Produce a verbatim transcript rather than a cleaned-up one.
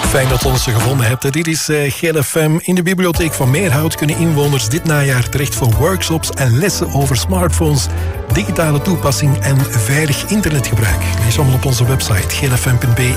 Fijn dat je ons gevonden hebt. Dit is uh, G L F M. In de bibliotheek van Meerhout kunnen inwoners dit najaar terecht voor workshops en lessen over smartphones, digitale toepassing en veilig internetgebruik. Lees allemaal op onze website g l f m punt b e.